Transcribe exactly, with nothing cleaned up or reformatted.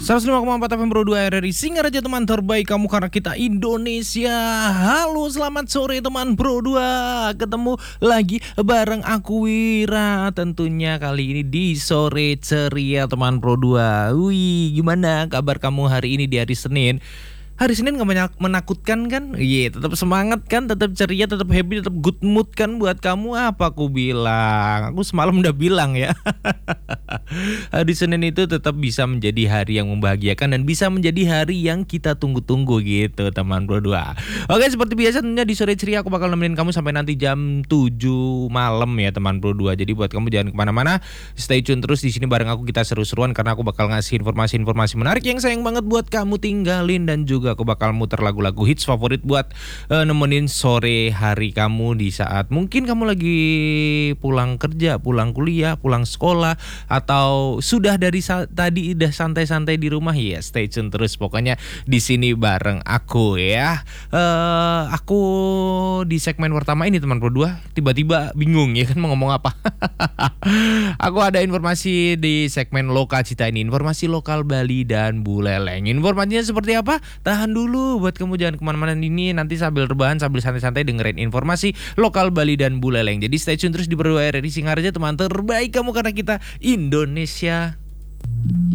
seratus lima koma empat F M Pro dua R R I Singaraja, teman terbaik kamu karena kita Indonesia. Halo, selamat sore teman Pro dua. Ketemu lagi bareng aku Wira. Tentunya kali ini di sore ceria teman Pro dua. Wih, gimana kabar kamu hari ini di hari Senin? Hari Senin gak banyak menakutkan kan? Iya, tetap semangat kan, tetap ceria, tetap happy, tetap good mood kan buat kamu. Apa aku bilang? Aku semalam udah bilang ya. Hari Senin itu tetap bisa menjadi hari yang membahagiakan dan bisa menjadi hari yang kita tunggu-tunggu gitu teman Pro dua. Oke, seperti biasa tentunya di sore ceria aku bakal nemenin kamu sampai nanti jam tujuh malam ya teman Pro dua. Jadi buat kamu jangan kemana-mana, stay tune terus di sini bareng aku, kita seru-seruan karena aku bakal ngasih informasi-informasi menarik yang sayang banget buat kamu tinggalin, dan juga aku bakal muter lagu-lagu hits favorit buat uh, nemenin sore hari kamu di saat mungkin kamu lagi pulang kerja, pulang kuliah, pulang sekolah, atau sudah dari sa- tadi udah santai-santai di rumah ya. Stay tune terus pokoknya di sini bareng aku ya. Uh, aku di segmen pertama ini teman Pro dua tiba-tiba bingung ya kan mau ngomong apa. Aku ada informasi di segmen Lokacita ini, informasi lokal Bali dan Buleleng. Informasinya seperti apa? Tahan dulu buat kamu, jangan kemana-mana ini, nanti sambil rebahan sambil santai-santai dengerin informasi lokal Bali dan Buleleng. Jadi stay tune terus di Pro dua R R I Singaraja, teman terbaik kamu karena kita Indonesia.